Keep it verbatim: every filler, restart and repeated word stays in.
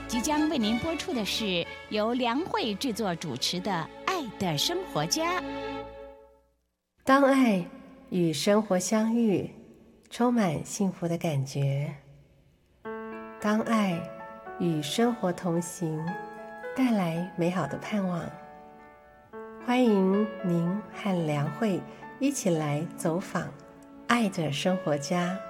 即将为您播出的是由梁慧制作主持的《爱的生活家》。 当爱与生活相遇，充满幸福的感觉；当爱与生活同行，带来美好的盼望。欢迎您和梁慧一起来走访爱的生活家。